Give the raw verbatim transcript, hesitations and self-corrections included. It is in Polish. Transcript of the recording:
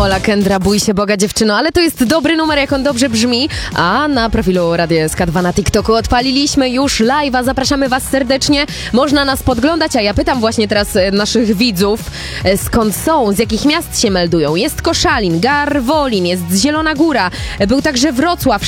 Ola Kendra, bój się Boga dziewczyno, ale to jest dobry numer, jak on dobrze brzmi. A na profilu Radia S K dwa na TikToku odpaliliśmy już live'a, zapraszamy was serdecznie. Można nas podglądać, a ja pytam właśnie teraz e, naszych widzów, e, skąd są, z jakich miast się meldują. Jest Koszalin, Garwolin, jest Zielona Góra, e, był także Wrocław,